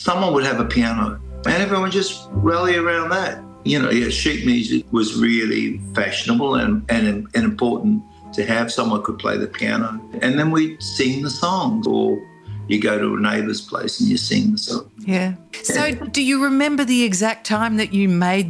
someone would have a piano and everyone just rally around that. Sheet music was really fashionable and important to have. Someone could play the piano and then we'd sing the songs, or you go to a neighbour's place and you sing the song. Yeah. So do you remember the exact time that you made